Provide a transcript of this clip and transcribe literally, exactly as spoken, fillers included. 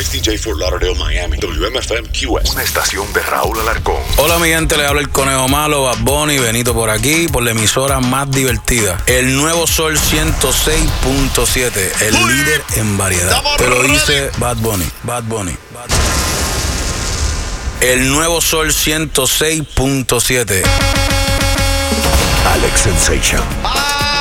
X D J Fort Lauderdale, Miami. W M F M Q S. Una estación de Raúl Alarcón. Hola mi gente, le habla el Conejo Malo, Bad Bunny, Benito por aquí, por la emisora más divertida. El Nuevo Sol ciento seis punto siete, el Uy, líder en variedad. Te lo dice Bad Bunny, Bad Bunny. Bad Bunny. El Nuevo Sol ciento seis punto siete. Alex Sensation.